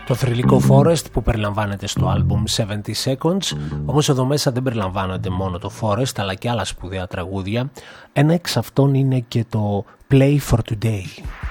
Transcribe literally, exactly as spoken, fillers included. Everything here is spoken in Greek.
Το θρυλικό Forest που περιλαμβάνεται στο άλμπουμ seventy seconds, όμως εδώ μέσα δεν περιλαμβάνεται μόνο το Forest αλλά και άλλα σπουδαία τραγούδια. Ένα εξ αυτών είναι και το Play for Today.